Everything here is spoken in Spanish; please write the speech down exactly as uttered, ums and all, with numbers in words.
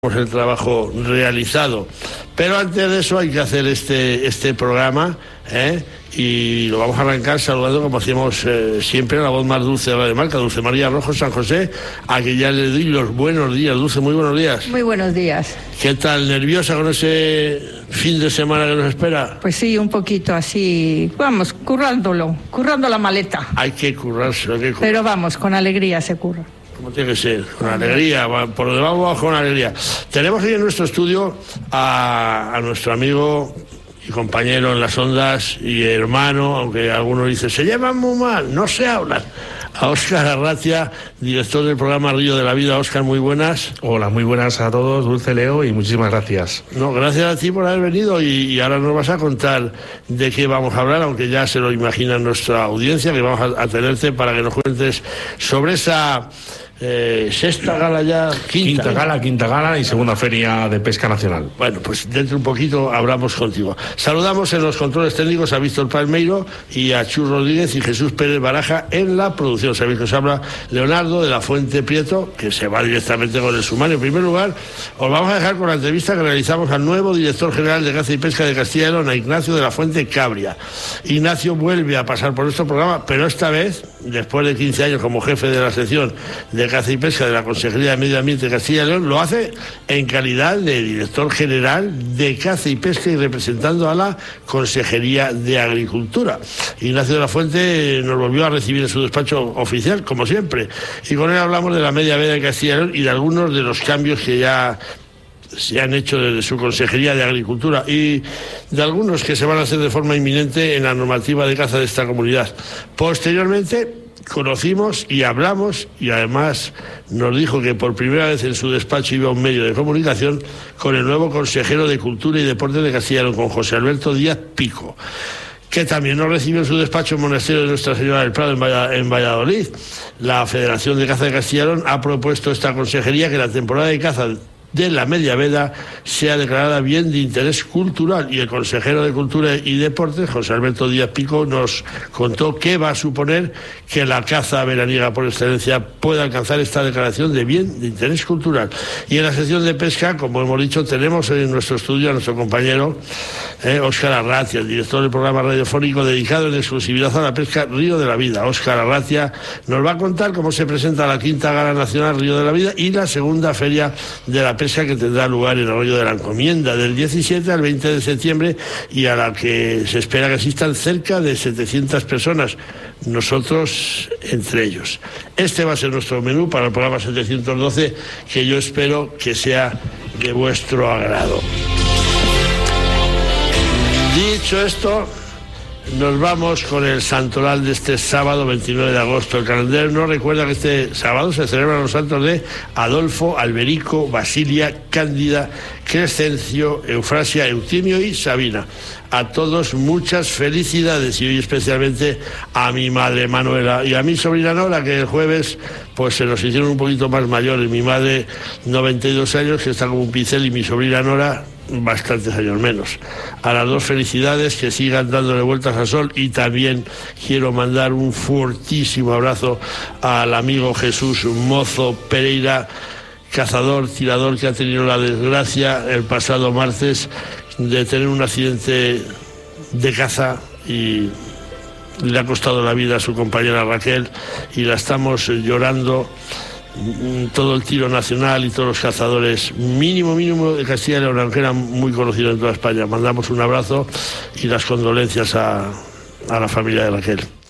el trabajo realizado, pero antes de eso hay que hacer este este programa, ¿eh? Y lo vamos a arrancar saludando, como hacíamos eh, siempre, a la voz más dulce de la Marca, Dulce María Rojo San José, a que ya le doy los buenos días. Dulce, muy buenos días. Muy buenos días. ¿Qué tal? ¿Nerviosa con ese fin de semana que nos espera? Pues sí, un poquito así, vamos, currándolo, currando la maleta. Hay que currarse, hay que currar. Pero vamos, con alegría se curra. Como tiene que ser, con alegría, por lo demás vamos con alegría. Tenemos hoy en nuestro estudio a, a nuestro amigo y compañero en las ondas y hermano, aunque algunos dicen, se llevan muy mal, no se hablan, a Óscar Arratia, director del programa Río de la Vida. Óscar, muy buenas. Hola, muy buenas a todos, Dulce, Leo, y muchísimas gracias. No, gracias a ti por haber venido y, y ahora nos vas a contar de qué vamos a hablar, aunque ya se lo imagina nuestra audiencia, que vamos a, a tenerte para que nos cuentes sobre esa... Eh, sexta gala ya, quinta. Quinta gala, quinta gala y segunda feria de pesca nacional. Bueno, pues dentro de un poquito hablamos contigo. Saludamos en los controles técnicos a Víctor Palmeiro y a Chus Rodríguez y Jesús Pérez Baraja en la producción. Sabéis que os habla Leonardo de la Fuente Prieto, que se va directamente con el sumario. En primer lugar, os vamos a dejar con la entrevista que realizamos al nuevo director general de Caza y Pesca de Castilla y León, a Ignacio de la Fuente Cabria. Ignacio vuelve a pasar por nuestro programa, pero esta vez, después de quince años como jefe de la sección de Caza y Pesca de la Consejería de Medio Ambiente de Castilla y León, lo hace en calidad de director general de Caza y Pesca y representando a la Consejería de Agricultura. Ignacio de la Fuente nos volvió a recibir en su despacho oficial, como siempre, y con él hablamos de la media veda de Castilla y León y de algunos de los cambios que ya se han hecho desde su Consejería de Agricultura y de algunos que se van a hacer de forma inminente en la normativa de caza de esta comunidad. Posteriormente conocimos y hablamos, y además nos dijo que por primera vez en su despacho iba un medio de comunicación, con el nuevo consejero de Cultura y Deportes de Castilla y León, con José Alberto Díaz Pico, que también nos recibió en su despacho en Monasterio de Nuestra Señora del Prado en Valladolid. La Federación de Caza de Castilla y León ha propuesto a esta consejería que la temporada de caza de la media veda sea declarada bien de interés cultural, y el consejero de Cultura y Deportes, José Alberto Díaz Pico, nos contó qué va a suponer que la caza veraniega por excelencia pueda alcanzar esta declaración de bien de interés cultural. Y en la sección de pesca, como hemos dicho, tenemos en nuestro estudio a nuestro compañero eh, Óscar Arratia, el director del programa radiofónico dedicado en exclusividad a la pesca Río de la Vida. Óscar Arratia nos va a contar cómo se presenta la quinta gala nacional Río de la Vida y la segunda feria de la pesca, que tendrá lugar en Arroyo de la Encomienda del diecisiete al veinte de septiembre, y a la que se espera que asistan cerca de setecientas personas, nosotros entre ellos. Este va a ser nuestro menú para el programa setecientos doce, que yo espero que sea de vuestro agrado. Dicho esto, nos vamos con el santoral de este sábado veintinueve de agosto. El calendario nos recuerda que este sábado se celebran los santos de Adolfo, Alberico, Basilia, Cándida, Crescencio, Eufrasia, Eutimio y Sabina. A todos muchas felicidades, y hoy especialmente a mi madre Manuela y a mi sobrina Nora, que el jueves pues se nos hicieron un poquito más mayores. Mi madre, noventa y dos años, que está como un pincel, y mi sobrina Nora, bastantes años menos. A las dos, felicidades, que sigan dándole vueltas al sol. Y también quiero mandar un fortísimo abrazo al amigo Jesús Mozo Pereira, cazador, tirador, que ha tenido la desgracia el pasado martes de tener un accidente de caza y le ha costado la vida a su compañera Raquel, y la estamos llorando todo el tiro nacional y todos los cazadores mínimo mínimo de Castilla y León, aunque eran muy conocidos en toda España. Mandamos un abrazo y las condolencias a, a la familia de Raquel.